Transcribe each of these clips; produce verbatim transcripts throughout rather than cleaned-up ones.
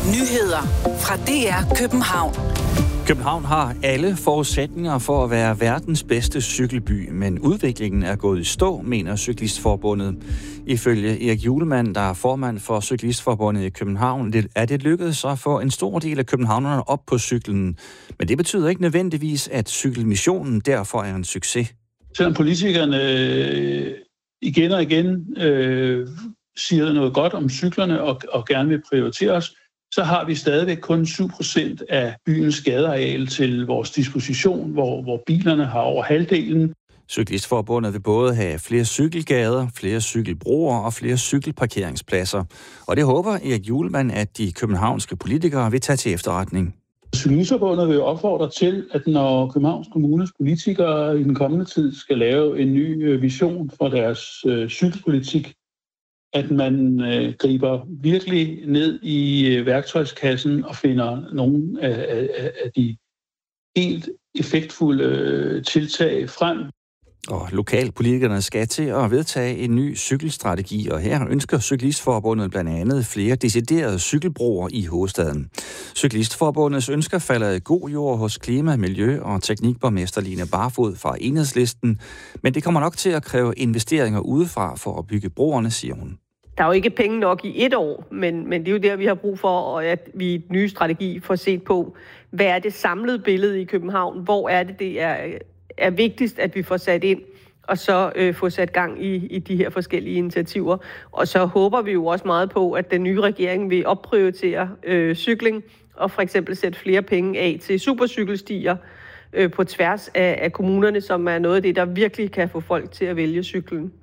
Nyheder fra D R København. København har alle forudsætninger for at være verdens bedste cykelby, men udviklingen er gået i stå, mener Cyklistforbundet. Ifølge Erik Juhlmann, der er formand for Cyklistforbundet i København, er det lykkedes at få en stor del af københavnerne op på cyklen. Men det betyder ikke nødvendigvis, at cykelmissionen derfor er en succes. Selvom politikerne øh, igen og igen øh, siger noget godt om cyklerne og, og gerne vil prioritere os, så har vi stadigvæk kun syv procent af byens gadeareal til vores disposition, hvor, hvor bilerne har over halvdelen. Cyklistforbundet vil både have flere cykelgader, flere cykelbroer og flere cykelparkeringspladser. Og det håber Erik Juhlmann, at de københavnske politikere vil tage til efterretning. Cyklistforbundet vil opfordre til, at når Københavns Kommunes politikere i den kommende tid skal lave en ny vision for deres øh, cykelpolitik, at man øh, griber virkelig ned i øh, værktøjskassen og finder nogle af, af, af de helt effektfulde øh, tiltag frem. Og lokalpolitikerne skal til at vedtage en ny cykelstrategi, og her ønsker Cyklistforbundet blandt andet flere deciderede cykelbroer i hovedstaden. Cyklistforbundets ønsker falder i god jord hos klima-, miljø- og teknikborgmester Line Barfod fra Enhedslisten, men det kommer nok til at kræve investeringer udefra for at bygge broerne, siger hun. Der er jo ikke penge nok i et år, men, men det er jo der, vi har brug for, at vi i den nye strategi får set på, hvad er det samlede billede i København? Hvor er det, det er, er vigtigst, at vi får sat ind, og så øh, få sat gang i, i de her forskellige initiativer. Og så håber vi jo også meget på, at den nye regering vil opprioritere øh, cykling, og for eksempel sætte flere penge af til supercykelstier øh, på tværs af, af kommunerne, som er noget af det, der virkelig kan få folk til at vælge cyklen.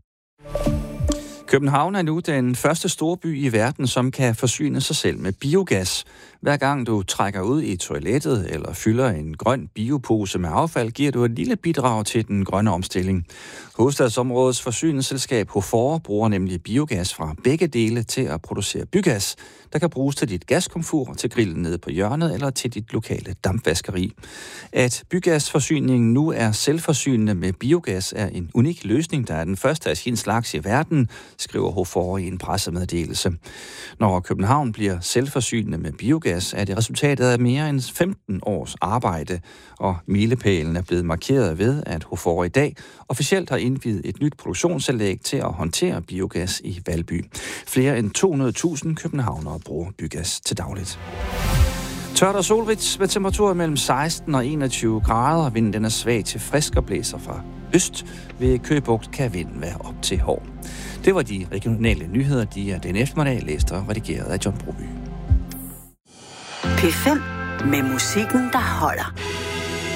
København er nu den første storby i verden, som kan forsyne sig selv med biogas. Hver gang du trækker ud i toilettet eller fylder en grøn biopose med affald, giver du et lille bidrag til den grønne omstilling. Hovedstadsområdets forsyningsselskab Hofor bruger nemlig biogas fra begge dele til at producere bygas, der kan bruges til dit gaskomfur, til grillen nede på hjørnet eller til dit lokale dampvaskeri. At bygasforsyningen nu er selvforsynende med biogas er en unik løsning, der er den første af sin slags i verden, skriver Hofor i en pressemeddelelse. Når København bliver selvforsynende med biogas, er det resultatet af mere end femten års arbejde, og milepælen er blevet markeret ved, at Hofor i dag officielt har indviet et nyt produktionsanlæg til at håndtere biogas i Valby. Flere end to hundrede tusind københavnere bruger bygas til dagligt. Tørt og solrigt med temperaturer mellem seksten og enogtyve grader. Vinden den er svag til frisk og blæser fra øst. Ved Køge Bugt kan vinden være op til hård. Det var de regionale nyheder, de er den eftermiddag læst og redigeret af John Broby. P fem med musikken, der holder.